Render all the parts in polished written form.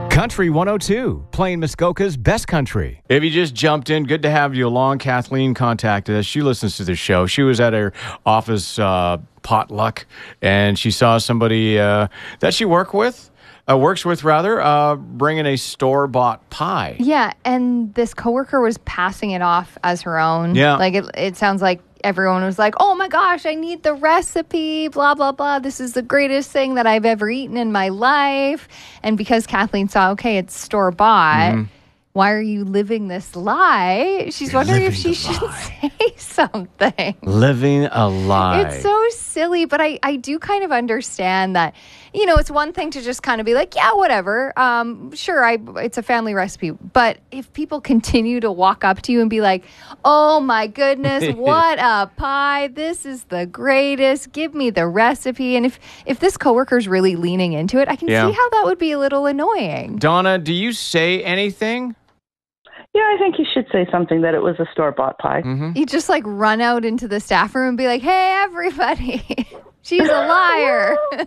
Country 102, playing Muskoka's best country. If you just jumped in, good to have you along. Kathleen contacted us. She listens to the show. She was at her office potluck, and she saw somebody that she works with, bringing a store-bought pie. Yeah, and this coworker was passing it off as her own. Yeah. Like, it sounds like everyone was like, oh my gosh, I need the recipe, blah, blah, blah. This is the greatest thing that I've ever eaten in my life. And because Kathleen saw, okay, it's store-bought, why are you living this lie? She's wondering if she should say something. Living a lie. It's so silly, but I do kind of understand that, you know, it's one thing to just kind of be like, yeah, whatever. Sure, it's a family recipe. But if people continue to walk up to you and be like, oh my goodness, what a pie. This is the greatest. Give me the recipe. And if this coworker's really leaning into it, I can see how that would be a little annoying. Donna, do you say anything? Yeah, I think you should say something that it was a store-bought pie. Mm-hmm. You just like run out into the staff room and be like, hey, everybody, she's a liar. Well,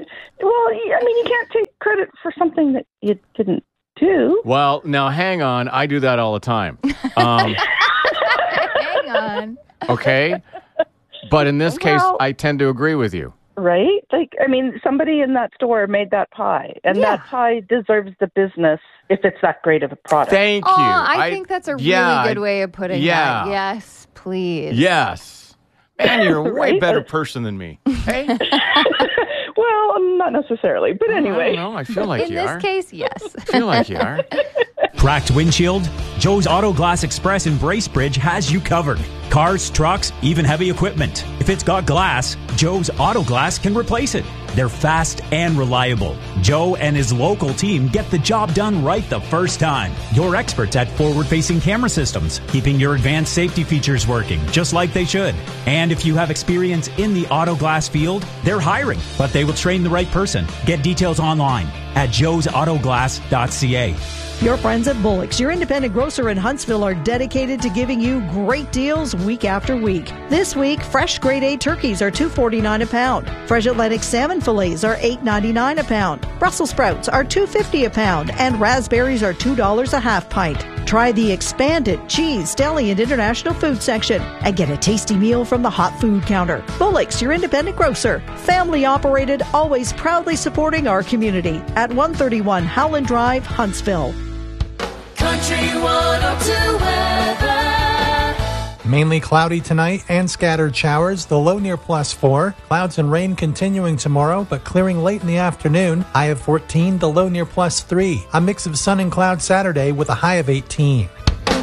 I mean, you can't take credit for something that you didn't do. Well, now hang on. I do that all the time. Hang on. Okay? But in this case, I tend to agree with you. Right? Like, I mean, somebody in that store made that pie, and that pie deserves the business if it's that great of a product. Thank you. I think that's a really good way of putting that. Yes, please. Yes. Man, you're a way better person than me. Hey? Well, not necessarily, but anyway. No, I feel like in you are. In this case, yes. I feel like you are. Cracked windshield? Joe's Auto Glass Express in Bracebridge has you covered. Cars, trucks, even heavy equipment. If it's got glass, Joe's Auto Glass can replace it. They're fast and reliable. Joe and his local team get the job done right the first time. You're experts at forward-facing camera systems, keeping your advanced safety features working just like they should. And if you have experience in the auto glass field, they're hiring, but they will train the right person. Get details online at joesautoglass.ca. Your friends at Bullock's, your independent grocer in Huntsville, are dedicated to giving you great deals week after week. This week, fresh grade A turkeys are $2.49 a pound. Fresh Atlantic salmon fillets are $8.99 a pound. Brussels sprouts are $2.50 a pound, and raspberries are $2 a half pint. Try the expanded cheese, deli, and international food section and get a tasty meal from the hot food counter. Bullock's, your independent grocer. Family operated, always proudly supporting our community at 131 Howland Drive, Huntsville. Country 102 weather. Mainly cloudy tonight and scattered showers. The low near +4. Clouds and rain continuing tomorrow, but clearing late in the afternoon. High of 14. The low near +3. A mix of sun and cloud Saturday with a high of 18.